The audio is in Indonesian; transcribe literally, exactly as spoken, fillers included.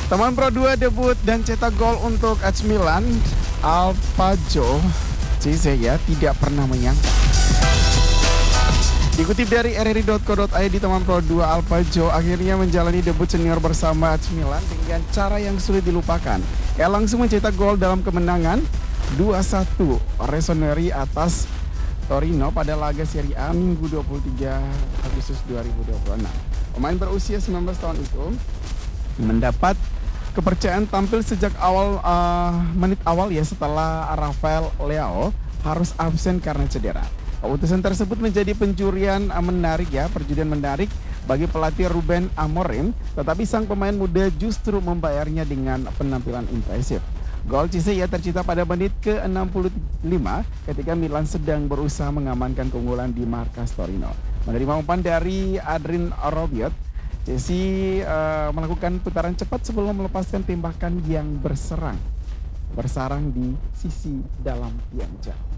Teman Pro dua debut dan cetak gol untuk A C Milan. Alpajo Cisse ya tidak pernah menyangka. Dikutip dari r r i dot co dot i d, teman Pro dua Alpajo akhirnya menjalani debut senior bersama A C Milan dengan cara yang sulit dilupakan. Ia langsung mencetak gol dalam kemenangan dua satu Rossoneri atas Torino pada laga Serie A Minggu dua puluh tiga Agustus dua ribu dua puluh enam. Pemain berusia sembilan belas tahun itu mendapat kepercayaan tampil sejak awal uh, menit awal ya setelah Rafael Leao harus absen karena cedera. Keputusan tersebut menjadi pencurian menarik ya, perjudian menarik bagi pelatih Ruben Amorim, tetapi sang pemain muda justru membayarnya dengan penampilan impresif. Gol Cisse ya tercipta pada menit ke enam puluh lima ketika Milan sedang berusaha mengamankan keunggulan di markas Torino. Menerima umpan dari Adrien Rabiot, Cisse uh, melakukan putaran cepat sebelum melepaskan tembakan yang berserang bersarang di sisi dalam tiang jauh.